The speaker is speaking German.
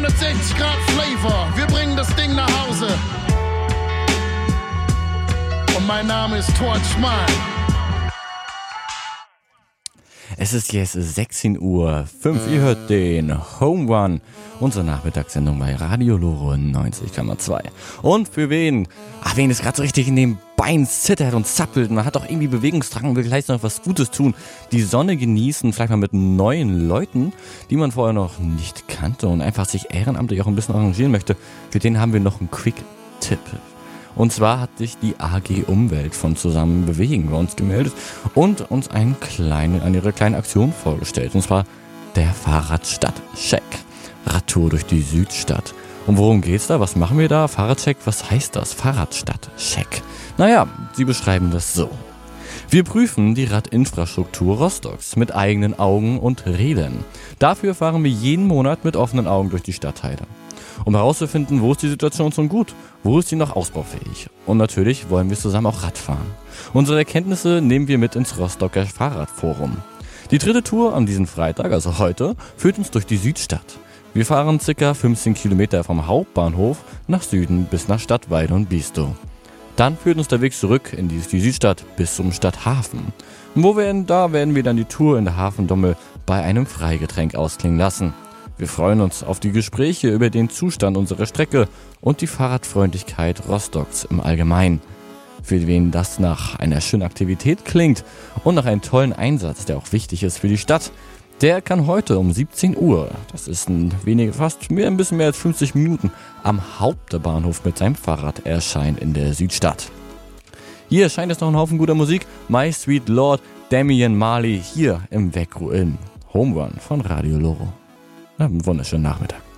360 Grad Flavor, wir bringen das Ding nach Hause. Und mein Name ist Torch Schmal. Es ist jetzt 16:05 Uhr. Ihr hört den Home Run, unsere Nachmittagssendung bei Radio Loro 90,2. Und für wen es gerade so richtig in den Beinen zittert und zappelt, man hat auch irgendwie Bewegungsdrang und will gleich noch was Gutes tun, die Sonne genießen, vielleicht mal mit neuen Leuten, die man vorher noch nicht kannte und einfach sich ehrenamtlich auch ein bisschen arrangieren möchte, für den haben wir noch einen Quick-Tipp. Und zwar hat sich die AG Umwelt von Zusammen Bewegen bei uns gemeldet und uns ihre kleine Aktion vorgestellt. Und zwar der Fahrradstadt-Check. Radtour durch die Südstadt. Und worum geht's da? Was machen wir da? Fahrradcheck, was heißt das? Fahrradstadt-Check. Naja, sie beschreiben das so. Wir prüfen die Radinfrastruktur Rostocks mit eigenen Augen und Rädern. Dafür fahren wir jeden Monat mit offenen Augen durch die Stadtteile. Um herauszufinden, wo ist die Situation schon gut, wo ist sie noch ausbaufähig. Und natürlich wollen wir zusammen auch Rad fahren. Unsere Erkenntnisse nehmen wir mit ins Rostocker Fahrradforum. Die dritte Tour an diesem Freitag, also heute, führt uns durch die Südstadt. Wir fahren ca. 15 Kilometer vom Hauptbahnhof nach Süden bis nach Stadtweide und Biestow. Dann führt uns der Weg zurück in die Südstadt bis zum Stadthafen. Und werden wir dann die Tour in der Hafendommel bei einem Freigetränk ausklingen lassen. Wir freuen uns auf die Gespräche über den Zustand unserer Strecke und die Fahrradfreundlichkeit Rostocks im Allgemeinen. Für wen das nach einer schönen Aktivität klingt und nach einem tollen Einsatz, der auch wichtig ist für die Stadt, der kann heute um 17 Uhr, das ist ein bisschen mehr als 50 Minuten, am Hauptbahnhof mit seinem Fahrrad erscheinen in der Südstadt. Hier erscheint jetzt noch ein Haufen guter Musik. My Sweet Lord, Damian Marley, hier im Weckruh im Home Run von Radio Loro. Einen wunderschönen Nachmittag.